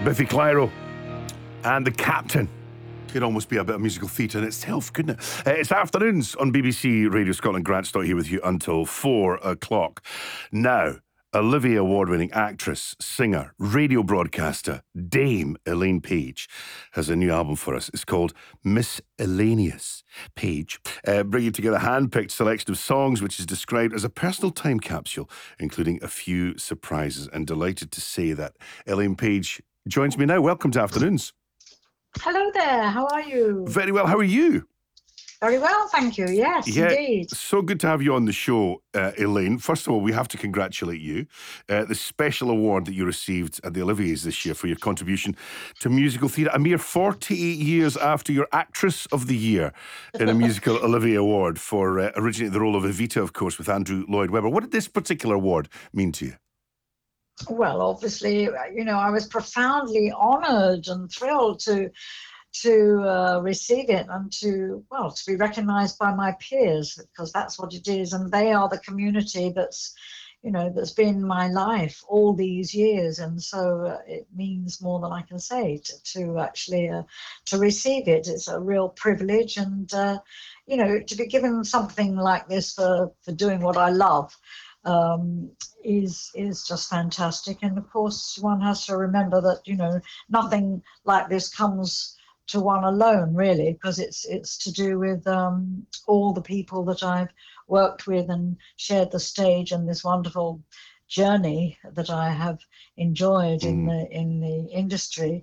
Biffy Clyro and The Captain. Could almost be a bit of musical theatre in itself, couldn't it? It's afternoons on BBC Radio Scotland. Grant Stott here with you until 4 o'clock. Now, Olivier Award-winning actress, singer, radio broadcaster, Dame Elaine Paige has a new album for us. It's called Miscellaneous. Paige bringing together a hand-picked selection of songs which is described as a personal time capsule, including a few surprises. And delighted to say that Elaine Paige joins me now. Welcome to Afternoons. Hello there, how are you? Very well, how are you? Very well, thank you. Yes, indeed. So good to have you on the show, Elaine. First of all, we have to congratulate you. The special award that you received at the Olivier's this year for your contribution to musical theatre, a mere 48 years after your Actress of the Year in a musical Olivier Award for originating the role of Evita, of course, with Andrew Lloyd Webber. What did this particular award mean to you? Well, obviously, you know, I was profoundly honoured and thrilled to receive it and to be recognised by my peers, because that's what it is, and they are the community that's been my life all these years, and so it means more than I can say to actually to receive it. It's a real privilege, and to be given something like this for doing what I love is just fantastic. And of course, one has to remember that nothing like this comes to one alone, really, because it's to do with all the people that I've worked with and shared the stage and this wonderful journey that I have enjoyed in the industry.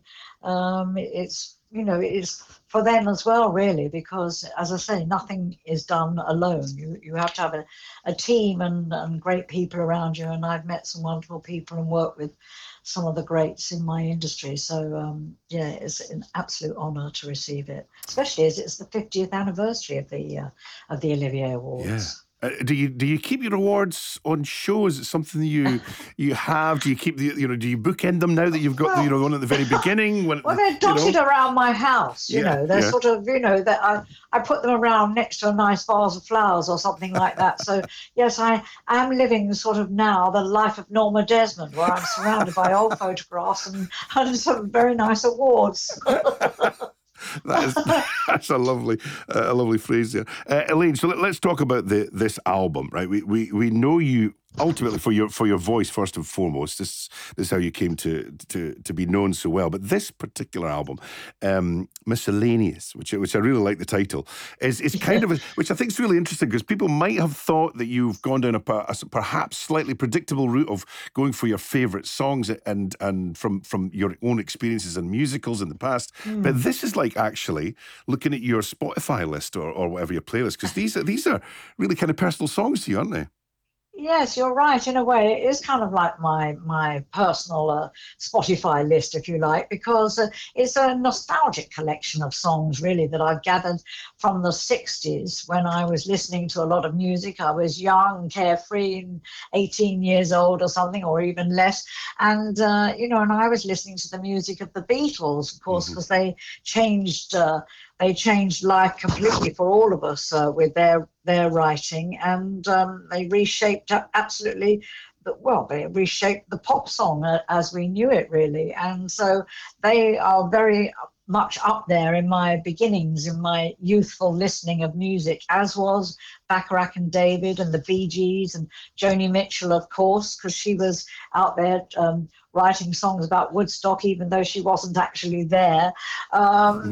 It's for them as well, really, because, as I say, nothing is done alone. You have to have a team and great people around you, and I've met some wonderful people and worked with some of the greats in my industry. So, it's an absolute honour to receive it, especially as it's the 50th anniversary of the Olivier Awards. Yeah. Do you keep your awards on show? Is it something that you have? Do you keep do you bookend them now that you've got the one at the very beginning? Well, they're dotted around my house. They're sort of that I put them around next to a nice vase of flowers or something like that. So yes, I am living sort of now the life of Norma Desmond, where I'm surrounded by old photographs and some very nice awards. That's a lovely phrase there, Elaine. So let's talk about this album, right? We know you ultimately for your voice first and foremost. This is how you came to be known so well. But this particular album, Miscellaneous, which I really like the title, is kind of which I think is really interesting, because people might have thought that you've gone down a perhaps slightly predictable route of going for your favourite songs and from your own experiences and musicals in the past. But this is like actually looking at your Spotify list or whatever your playlist, because these are really kind of personal songs to you, aren't they? Yes, you're right. In a way, it is kind of like my personal Spotify list, if you like, because it's a nostalgic collection of songs, really, that I've gathered from the 60s when I was listening to a lot of music. I was young, carefree, 18 years old or something, or even less. And, and I was listening to the music of the Beatles, of course, because they changed life completely for all of us with their writing, and they reshaped absolutely. They reshaped the pop song as we knew it, really, and so they are very much up there in my beginnings, in my youthful listening of music, as was Bacharach and David and the Bee Gees and Joni Mitchell, of course, because she was out there writing songs about Woodstock, even though she wasn't actually there.